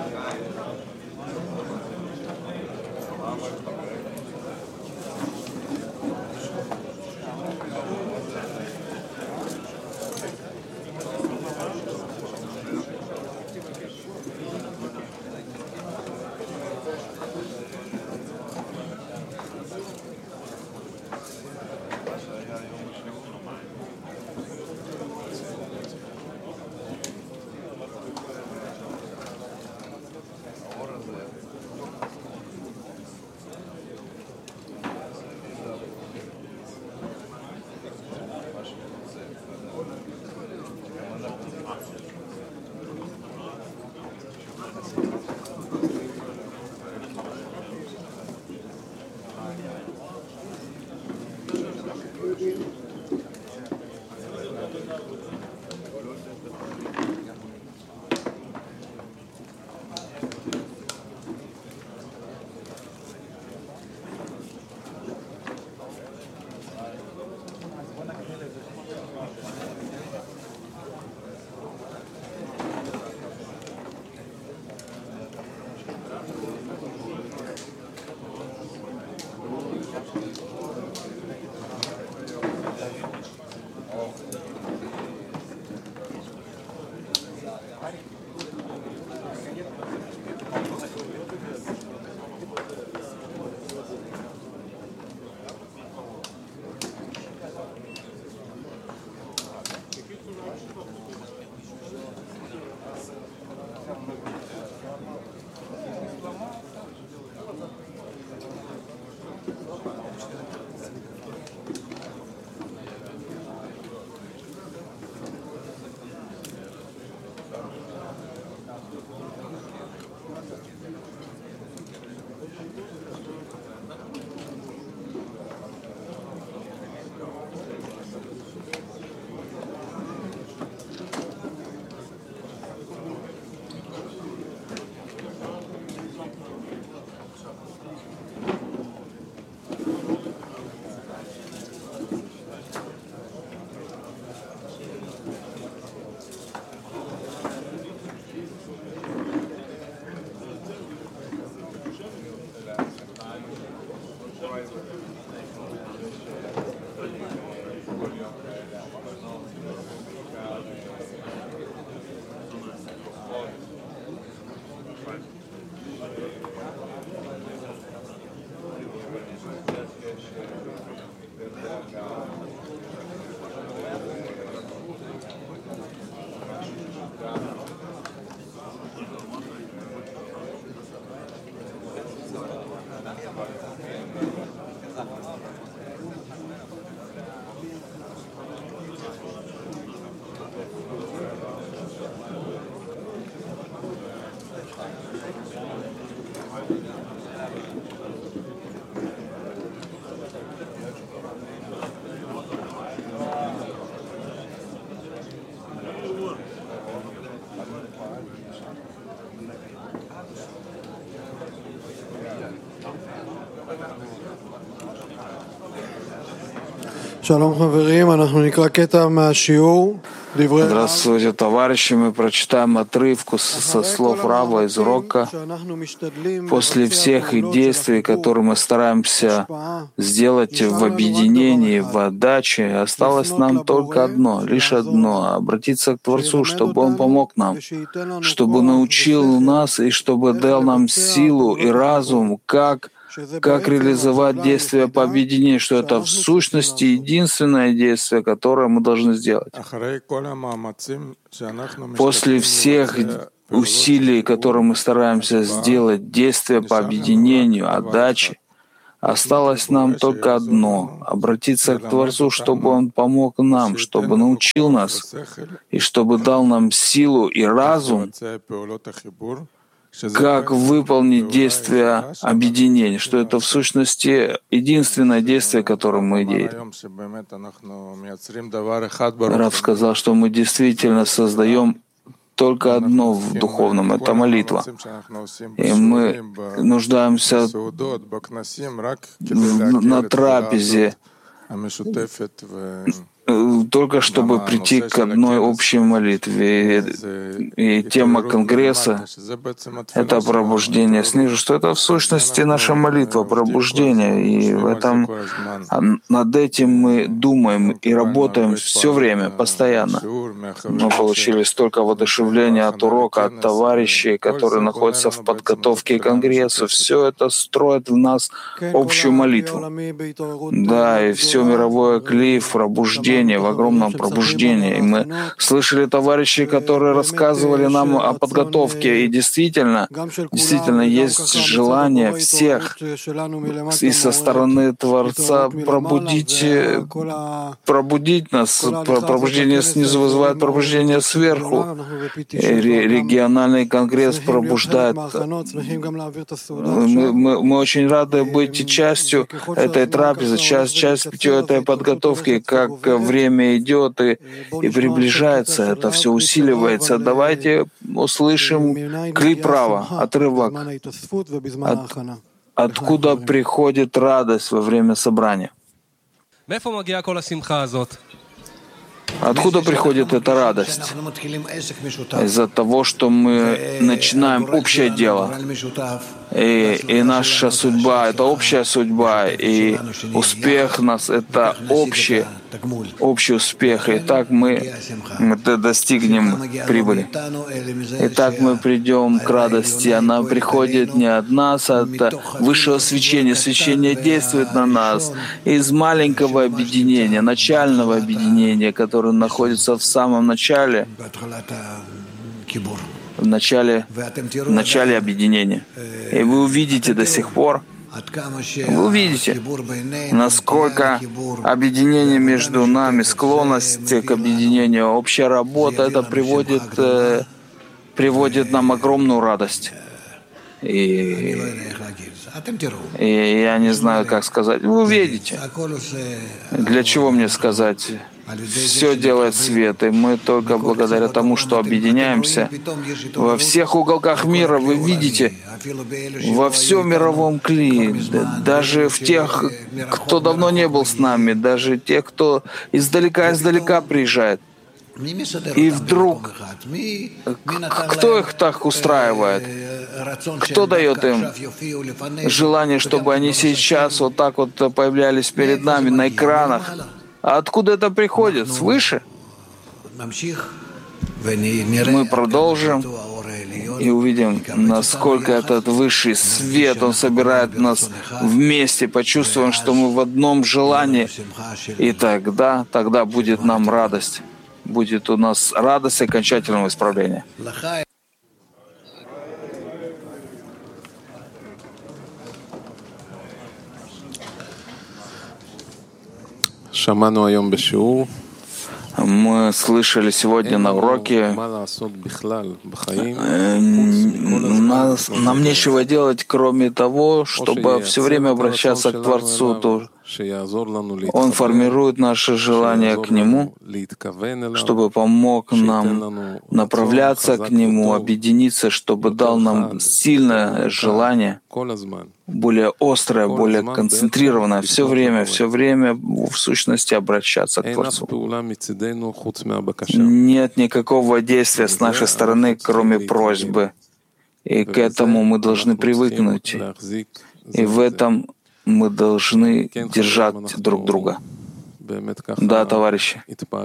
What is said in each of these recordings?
Здравствуйте, товарищи. Мы прочитаем отрывку со слов Рава из урока. После всех действий, которые мы стараемся сделать в объединении, в отдаче, осталось нам только одно, лишь одно — обратиться к Творцу, чтобы Он помог нам, чтобы научил нас и чтобы дал нам силу и разум, как реализовать действие по объединению, что это в сущности единственное действие, которое мы должны сделать. После всех усилий, которые мы стараемся сделать, действия по объединению, отдаче, осталось нам только одно — обратиться к Творцу, чтобы Он помог нам, чтобы научил нас и чтобы дал нам силу и разум, как выполнить действие объединения, что это в сущности единственное действие, которое мы делаем. Рав сказал, что мы действительно создаем только одно в духовном — это молитва. И мы нуждаемся на трапезе, только чтобы прийти к одной общей молитве. И тема Конгресса — это пробуждение снизу, что это в сущности наша молитва, пробуждение. И в этом, над этим мы думаем и работаем все время, постоянно. Мы получили столько воодушевления от урока, от товарищей, которые находятся в подготовке к Конгрессу. Все это строит в нас общую молитву. Да, и все мировое кли в пробуждении, в огромном пробуждении. И мы слышали товарищей, которые рассказывали нам о подготовке. И действительно есть желание всех и со стороны Творца пробудить нас. Пробуждение снизу вызывает пробуждение сверху. Региональный конгресс пробуждает. Мы очень рады быть частью этой трапезы, частью этой подготовки, как время идет и приближается, это все усиливается. Давайте услышим кли права, отрывок, откуда приходит радость во время собрания. Откуда приходит эта радость? Из-за того, что мы начинаем общее дело. И наша судьба — это общая судьба, и успех нас — это общий успех. И так мы достигнем прибыли. И так мы придем к радости. Она приходит не от нас, а от высшего свечения. Свечение действует на нас из маленького объединения, начального объединения, которое находится в самом начале, в начале объединения. И вы увидите до сих пор, насколько объединение между нами, склонность к объединению, общая работа, это приводит нам огромную радость. И я не знаю, как сказать. Вы увидите. Для чего мне сказать? Все делает свет, и мы только благодаря тому, что объединяемся во всех уголках мира, вы видите, во всем мировом кли, даже в тех, кто давно не был с нами, даже те, кто издалека приезжает. И вдруг, кто их так устраивает? Кто дает им желание, чтобы они сейчас вот так вот появлялись перед нами на экранах? А откуда это приходит? Свыше? Мы продолжим и увидим, насколько этот высший свет, он собирает нас вместе, почувствуем, что мы в одном желании, и тогда будет нам радость. Будет у нас радость окончательного исправления. Мы слышали сегодня на уроке, нам нечего делать, кроме того, чтобы все время обращаться к Творцу. Он формирует наше желание к Нему, чтобы помог нам направляться к Нему, объединиться, чтобы дал нам сильное желание, более острое, более концентрированное, все время в сущности обращаться к Творцу. Нет никакого действия с нашей стороны, кроме просьбы. И к этому мы должны привыкнуть. И в этом мы должны держать друг друга. Да, товарищи.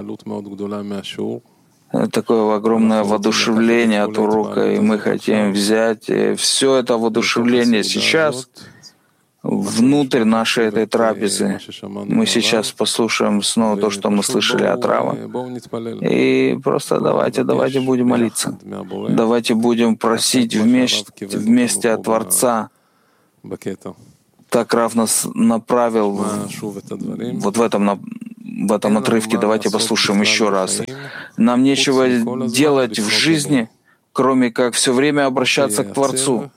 Такое огромное воодушевление от урока, и мы хотим взять все это воодушевление сейчас внутрь нашей этой трапезы. Мы сейчас послушаем снова то, что мы слышали от Рава. И просто давайте будем молиться. Давайте будем просить вместе от Творца. Так Рав нас направил вот в этом отрывке. Давайте послушаем еще раз. Нам нечего делать в жизни, кроме как все время обращаться к Творцу,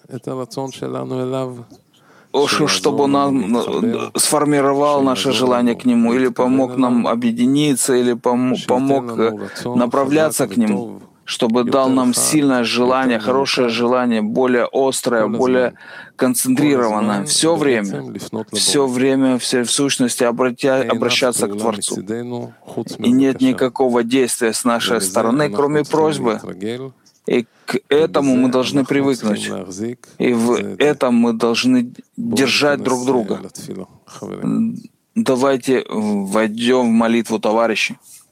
чтобы он сформировал наше желание к Нему, или помог нам объединиться, или помог направляться к Нему. чтобы дал нам сильное желание, хорошее желание, более острое, более концентрированное. Все время, в сущности, обращаться к Творцу. И нет никакого действия с нашей стороны, кроме просьбы. И к этому мы должны привыкнуть. И в этом мы должны держать друг друга. Давайте войдем в молитву, товарищи.